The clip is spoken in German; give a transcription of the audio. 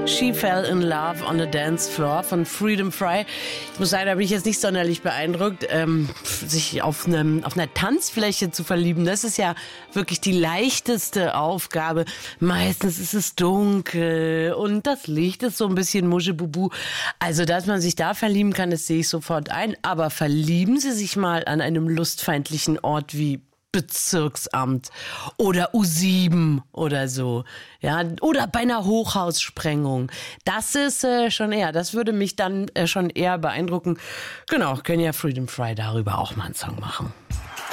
She Fell in Love on the Dance Floor von Freedom Fry. Ich muss sagen, da bin ich jetzt nicht sonderlich beeindruckt, sich auf einer Tanzfläche zu verlieben. Das ist ja wirklich die leichteste Aufgabe. Meistens ist es dunkel und das Licht ist so ein bisschen muschebubu. Also, dass man sich da verlieben kann, das sehe ich sofort ein. Aber verlieben Sie sich mal an einem lustfeindlichen Ort wie Bezirksamt oder U7 oder so, ja, oder bei einer Hochhaussprengung. Das ist das würde mich dann schon eher beeindrucken. Genau, können ja Freedom Fry darüber auch mal einen Song machen.